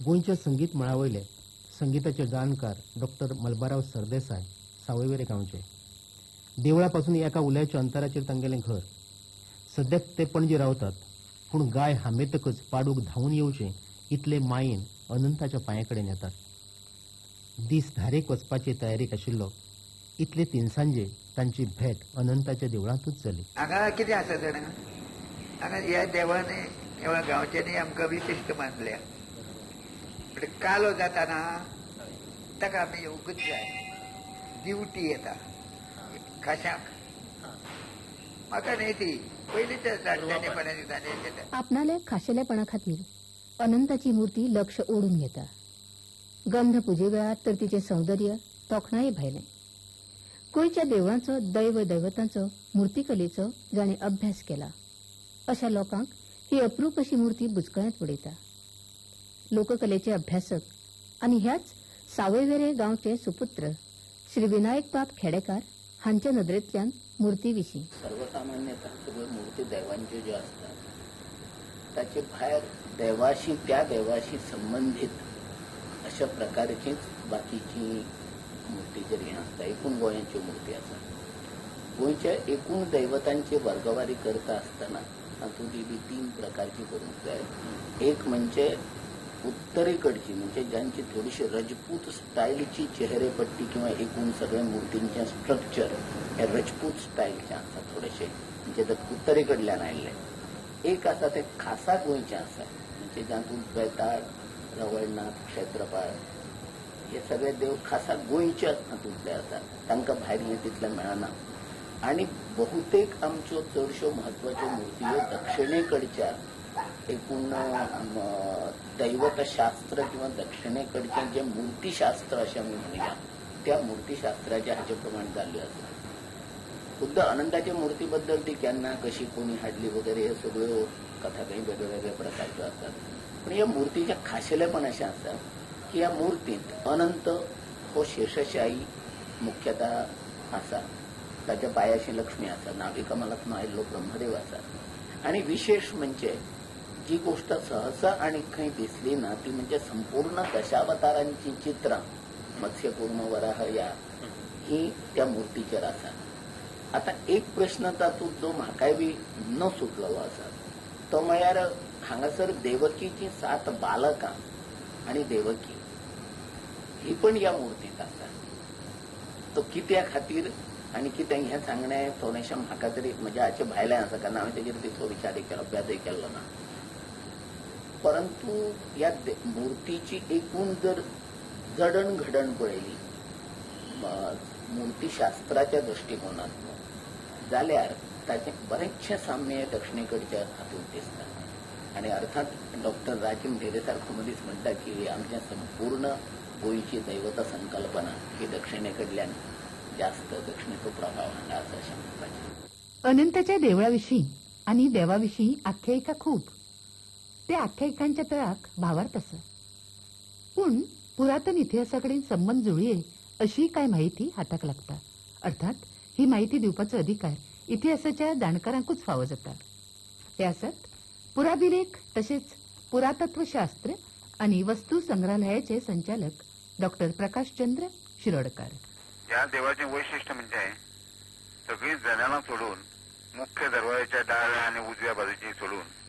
गोंयच्या संगीत मळावयले संगीताचे जाणकार डॉक्टर मलबाराव सरदेसाय सावयवेरें गांवचे. देवळा पासून एका उल्याच्या अंतराचेर तांगेलें घर. सद्याक ते पणजे रावतात, पूण गाय हांबेतकच पाडूक धांवन येवचें इतले मायेन अनंताच्या पांयाकडेन येतात. दीस धारेक वचपाचे तयारेक आशिल्लो इतले तिनसांजे तांची भेट अनंताच्या देवळांतूच जाली. हांगा कितें आसा जाणा, हांगा ह्या देवांनी ह्या गांवच्यांनी आमकां विशिश्ट मानल्या. कालो जाताना ताका आमी येवंकूच जाय. दिवटी येता खाशांक. म्हाका न्ही ती पयलींच्या जाणटेपणाची आपणाले खाशेलेपणा खातीर अनंताची मूर्ती लक्ष ओढून घेता. गंध पुजे वेळार तर तिचे सौंदर्य तोखणाय भायलें. गोंयच्या देवळांचो दैव दैवतांचो मूर्तीकलेचो जाणें अभ्यास केला. अशा लोकांक ही अप्रूप अशी मूर्ती बुचकळ्यांत उडयता. लोककलेचे अभ्यासक आनी ह्याच सावयवेरें गांवचे सुपुत्र श्री विनायक बाब खेडेकार हांच्या नदरेंतल्यान मूर्तीविशीं. सर्वसामान्यतः सगळ्यो मूर्ती देवांच्यो ज्यो आसतात ताचे भायर देवाशी त्या देवाशी संबंधित अशा प्रकारचीच बाकीची मूर्ती जरी आसता. एकूण गोंयाच्यो मूर्ती आसा. गोंयच्या एकूण दैवतांची वर्गवारी करता आसतना तातूंतली बी 3 प्रकारची करूंक जाय. एक म्हणजे उत्तरेकडची, म्हणजे ज्यांची थोडीशी रजपूत स्टाईलची चेहरेपट्टी किंवा एकूण सगळ्या मूर्तींचे स्ट्रक्चर हे रजपूत स्टाईलचे आसा थोडेशे, म्हणजे उत्तरेकडल्यान आयिल्ले. एक आसा ते खासा गोंयचे आसा, म्हणजे जातूंत बेताळ, रवळनाथ, क्षेत्रपाळ हे सगळे देव खासा गोंयच्या हातूंतले आसात. तांकां भायर हें तितलें मेळना. आनी बहुतेक आमच्यो चडश्यो म्हत्वाच्यो मूर्ती ह्यो दक्षिणेकडच्या एकूण दैवतशास्त्र किंवा दक्षिणेकडचें जें मुर्तीशास्त्र अशें आमी म्हणया त्या मुर्तीशास्त्राच्या हाचे प्रमाणे जाल्ल्यो आसा. खुद्द अनंताच्या मुर्ती बद्दल ती केन्ना कशी कोणी हाडली वगैरे हे सगळ्यो कथा काही वेगळे वेगळे प्रकारच्यो आसात. पण ह्या मुर्तीचें खाशेलेपण अशें आसा की ह्या मुर्तींत अनंत हो शेषशाही मुख्यतः आसा. ताच्या पांयाशी लक्ष्मी आसा. नाभी कमलांतलो आयिल्लो ब्रह्मदेव आसा. आनी विशेष म्हणजे जी गोष्ट सहसा आनी खंय दिसली ना ती म्हणजे संपूर्ण दशावतारांची चित्रां मत्स्य कूर्म वराह या ही त्या मुर्तीचेर आसा. आता एक प्रश्न तातूंत जो म्हाकाय बी न सुटलेलो आसा तो म्हळ्यार हांगासर देवकीची 7 बालकां आनी देवकी ही पण या मुर्तींत आसा. तो कित्या खातीर आनी कितें हें सांगणें थोडेशें म्हाका तरी म्हज्या हाचे भायलें आसा, कारण हांवें तेजेर तितलो विचारय केलो, अभ्यासय केल्लो ना. परंतु ह्या मुर्तीची एकूण जर जडणघडण पळयली मुर्तीशास्त्राच्या दृश्टिकोनांतलो जाल्यार ताचें बरेचशें साम्य दक्षिणेकडच्या हातूंत दिसता. आनी अर्थात डॉक्टर राजीव ढेरे सारको मनीस म्हणटा की आमच्या संपूर्ण गोंयची दैवता संकल्पना ही दक्षिणेकडल्यान जास्त दक्षिणेचो प्रभाव हांगा आसा अशें म्हणपाचें. अनंताच्या देवळाविशीं आनी देवाविशीं आख्यायिका खूब. त्या आख्यायिकांच्या तळाक भावार्थ आसा. पूण पुरातन इतिहासाकडेन संबंध जुळये अशी कांय माहिती हाताक लागता. अर्थात ही माहिती दिवपाचो अधिकार इतिहासाच्या जाणकारांकूच फावो जाता. ते आसात पुराभिलेख तशेंच पुरातत्वशास्त्र आनी वस्तू संग्रहालयाचे संचालक डॉक्टर प्रकाशचंद्र शिरोडकार. ह्या देवाचें वैशिष्ट्य म्हणजे सगळीं जनेलां सोडून मुख्य दरवाजाच्या दाव्या आनी उजव्या बाजूची सोडून